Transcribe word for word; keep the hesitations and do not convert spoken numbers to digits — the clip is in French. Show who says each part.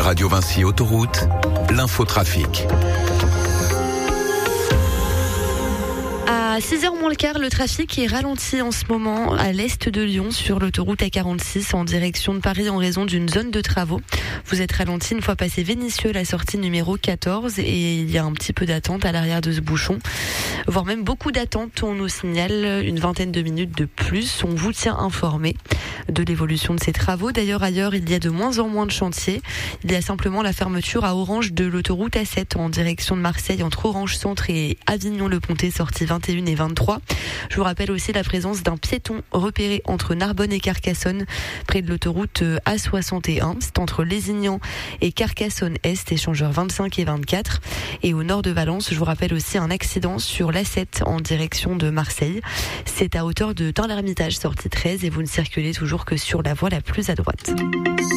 Speaker 1: Radio Vinci Autoroute, l'infotrafic.
Speaker 2: À six heures moins le quart, le trafic est ralenti en ce moment à l'est de Lyon sur l'autoroute A quarante-six en direction de Paris en raison d'une zone de travaux. Vous êtes ralenti une fois passé Vénissieux, la sortie numéro quatorze, et il y a un petit peu d'attente à l'arrière de ce bouchon, voire même beaucoup d'attente. On nous signale une vingtaine de minutes de plus. On vous tient informé de l'évolution de ces travaux. D'ailleurs, ailleurs, il y a de moins en moins de chantiers. Il y a simplement la fermeture à Orange de l'autoroute A sept en direction de Marseille entre Orange Centre et Avignon-le-Pontet, sortie vingt et une et vingt-trois. Je vous rappelle aussi la présence d'un piéton repéré entre Narbonne et Carcassonne, près de l'autoroute A soixante et un. C'est entre Lézignan et Carcassonne-Est, échangeur vingt-cinq et vingt-quatre. Et au nord de Valence, je vous rappelle aussi un accident sur l'A sept en direction de Marseille. C'est à hauteur de Tain-l'Hermitage, sortie treize, et vous ne circulez toujours que sur la voie la plus à droite.